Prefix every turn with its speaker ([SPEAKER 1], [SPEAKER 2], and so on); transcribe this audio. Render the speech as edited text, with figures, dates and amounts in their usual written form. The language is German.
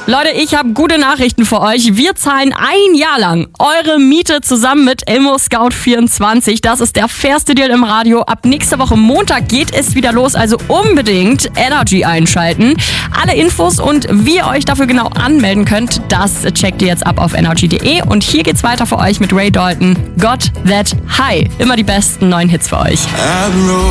[SPEAKER 1] Leute, ich habe gute Nachrichten für euch. Wir zahlen ein Jahr lang eure Miete zusammen mit ImmoScout24. Das ist der fairste Deal im Radio. Ab nächster Woche Montag geht es wieder los, also unbedingt Energy einschalten. Alle Infos und wie ihr euch dafür genau anmelden könnt, das checkt ihr jetzt ab auf energy.de. Und hier geht's weiter für euch mit Ray Dalton. Got That High. Immer die besten neuen Hits für euch.